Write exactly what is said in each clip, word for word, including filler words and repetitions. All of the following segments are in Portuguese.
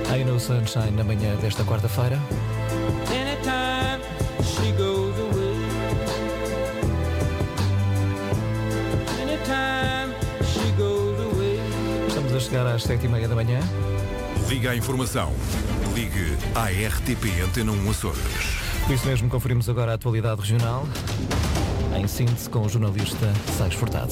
Aí no Sunshine, na manhã desta quarta-feira. Anytime she goes away. Anytime she goes away. Estamos a chegar às sete e meia da manhã. Liga à informação. Ligue à R T P Antena um Açores. Por isso mesmo, conferimos agora a atualidade regional. Em síntese com o jornalista Sais Furtado.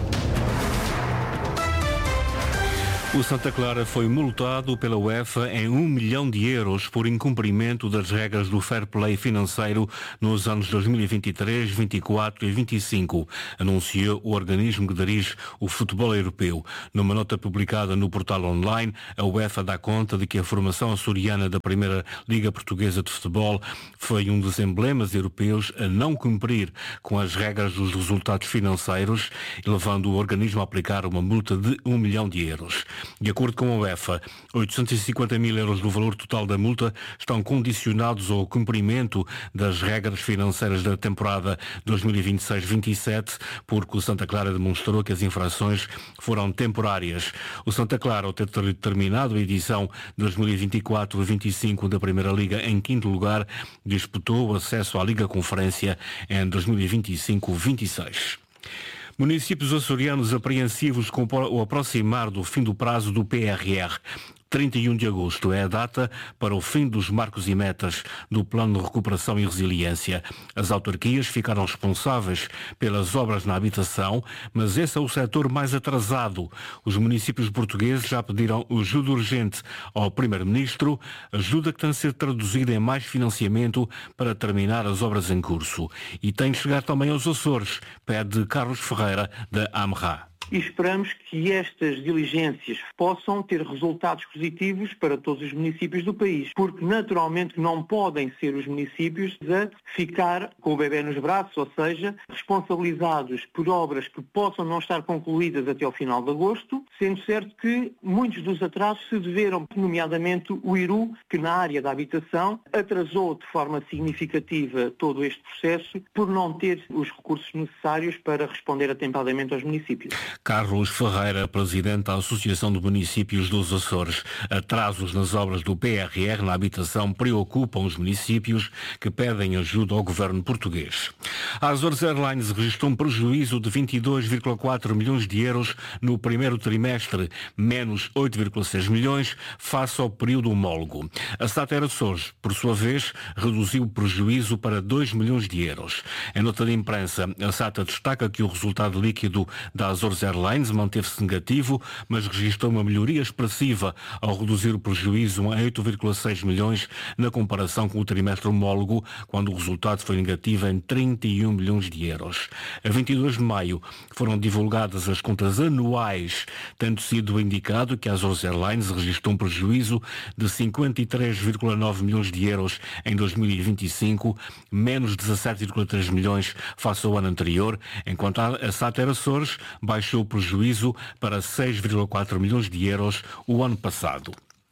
O Santa Clara foi multado pela UEFA em um milhão de euros por incumprimento das regras do fair play financeiro nos anos dois mil e vinte e três, vinte e quatro e vinte e cinco, anunciou o organismo que dirige o futebol europeu. Numa nota publicada no portal online, a UEFA dá conta de que a formação açoriana da Primeira Liga Portuguesa de Futebol foi um dos emblemas europeus a não cumprir com as regras dos resultados financeiros, levando o organismo a aplicar uma multa de um milhão de euros. De acordo com a UEFA, oitocentos e cinquenta mil euros do valor total da multa estão condicionados ao cumprimento das regras financeiras da temporada dois mil e vinte e seis vinte e sete, porque o Santa Clara demonstrou que as infrações foram temporárias. O Santa Clara, ao ter terminado a edição dois mil e vinte e quatro vinte e cinco da Primeira Liga em quinto lugar, disputou o acesso à Liga Conferência em dois mil e vinte e cinco vinte e seis. Municípios açorianos apreensivos com o aproximar do fim do prazo do P R R. trinta e um de agosto é a data para o fim dos marcos e metas do Plano de Recuperação e Resiliência. As autarquias ficaram responsáveis pelas obras na habitação, mas esse é o setor mais atrasado. Os municípios portugueses já pediram ajuda urgente ao Primeiro-Ministro, ajuda que tem de ser traduzida em mais financiamento para terminar as obras em curso. E tem de chegar também aos Açores, pede Carlos Ferreira, da AMRA. E esperamos que estas diligências possam ter resultados positivos para todos os municípios do país, porque naturalmente não podem ser os municípios a ficar com o bebê nos braços, ou seja, responsabilizados por obras que possam não estar concluídas até ao final de agosto, sendo certo que muitos dos atrasos se deveram, nomeadamente o I R U, que na área da habitação atrasou de forma significativa todo este processo por não ter os recursos necessários para responder atempadamente aos municípios. Carlos Ferreira, presidente da Associação de Municípios dos Açores. Atrasos nas obras do P R R na habitação preocupam os municípios que pedem ajuda ao governo português. A Azores Airlines registrou um prejuízo de vinte e dois vírgula quatro milhões de euros no primeiro trimestre, menos oito vírgula seis milhões face ao período homólogo. A S A T Air Açores, por sua vez, reduziu o prejuízo para dois milhões de euros. Em nota de imprensa, a S A T destaca que o resultado líquido da Azores Airlines manteve-se negativo, mas registrou uma melhoria expressiva ao reduzir o prejuízo em oito vírgula seis milhões na comparação com o trimestre homólogo, quando o resultado foi negativo em trinta e um milhões de euros. A vinte e dois de maio foram divulgadas as contas anuais, tendo sido indicado que a Azores Airlines registrou um prejuízo de cinquenta e três vírgula nove milhões de euros em dois mil e vinte e cinco, menos dezassete vírgula três milhões face ao ano anterior, enquanto a S A T Air Açores baixou o prejuízo para seis vírgula quatro milhões de euros o ano passado.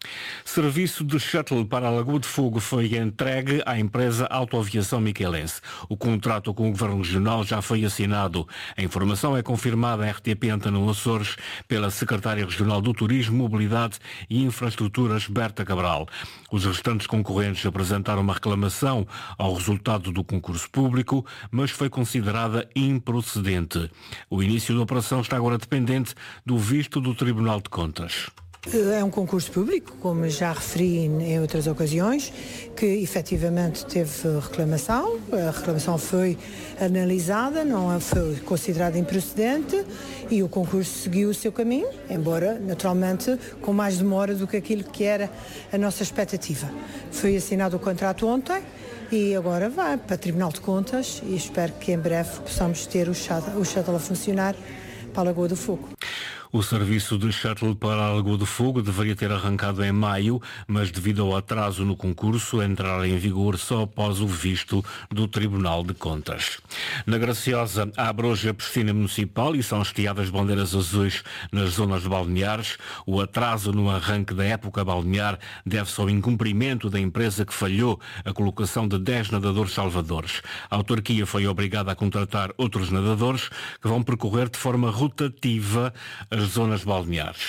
Serviço de shuttle para a Lagoa de Fogo foi entregue à empresa Autoaviação Miquelense. O contrato com o Governo Regional já foi assinado. A informação é confirmada à R T P Antena um Açores pela Secretária Regional do Turismo, Mobilidade e Infraestruturas, Berta Cabral. Os restantes concorrentes apresentaram uma reclamação ao resultado do concurso público, mas foi considerada improcedente. O início da operação está agora dependente do visto do Tribunal de Contas. É um concurso público, como já referi em outras ocasiões, que efetivamente teve reclamação. A reclamação foi analisada, não foi considerada improcedente e o concurso seguiu o seu caminho, embora naturalmente com mais demora do que aquilo que era a nossa expectativa. Foi assinado o contrato ontem e agora vai para o Tribunal de Contas e espero que em breve possamos ter o shuttle, o shuttle a funcionar para a Lagoa do Fogo. O serviço de shuttle para a Lagoa do Fogo deveria ter arrancado em maio, mas devido ao atraso no concurso, entrará em vigor só após o visto do Tribunal de Contas. Na Graciosa, abre hoje a piscina municipal e são hasteadas bandeiras azuis nas zonas balneares. O atraso no arranque da época balnear deve-se ao incumprimento da empresa que falhou a colocação de dez nadadores salvadores. A autarquia foi obrigada a contratar outros nadadores que vão percorrer de forma rotativa as zonas balneares.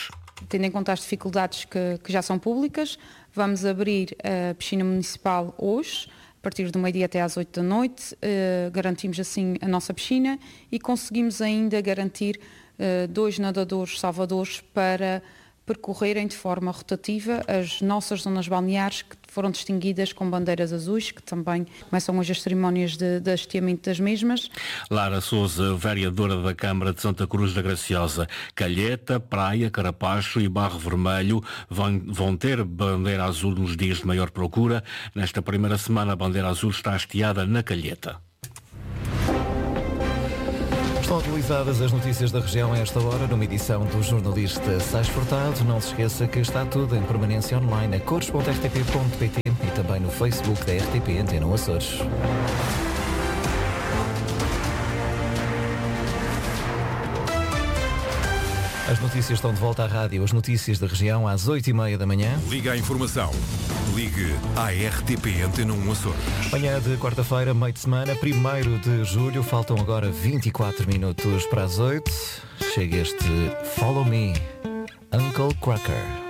tendo em conta as dificuldades que, que já são públicas, vamos abrir a piscina municipal hoje, a partir do meio-dia até às oito da noite, uh, garantimos assim a nossa piscina e conseguimos ainda garantir uh, dois nadadores salvadores para percorrerem de forma rotativa as nossas zonas balneares que foram distinguidas com bandeiras azuis, que também começam hoje as cerimónias de, de hasteamento das mesmas. Lara Sousa, vereadora da Câmara de Santa Cruz da Graciosa. Calheta, Praia, Carapacho e Barro Vermelho vão, vão ter bandeira azul nos dias de maior procura. Nesta primeira semana a bandeira azul está hasteada na Calheta. Estão atualizadas as notícias da região a esta hora, numa edição do jornalista Sais Furtado. Não se esqueça que está tudo em permanência online a cores ponto r t p ponto p t e também no Facebook da R T P Antena Açores. As notícias estão de volta à rádio. As notícias da região às oito e meia da manhã. Liga à informação. Ligue à R T P Antena um Açores. Manhã de quarta-feira, meio de semana, primeiro de julho. Faltam agora vinte e quatro minutos para as oito. Chega este Follow Me, Uncle Cracker.